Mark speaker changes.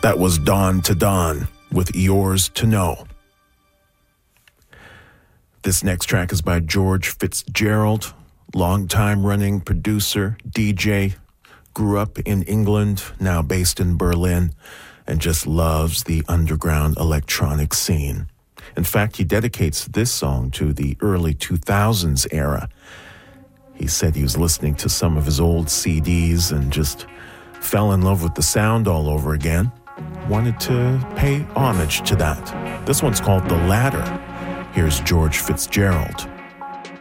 Speaker 1: That was Dawn to Dawn with Yours to Know. This next track is by George Fitzgerald, long-time running producer, DJ, grew up in England, now based in Berlin, and just loves the underground electronic scene. In fact, he dedicates this song to the early 2000s era. He said he was listening to some of his old CDs and just fell in love with the sound all over again. Wanted to pay homage to that. This one's called The Ladder. Here's George Fitzgerald.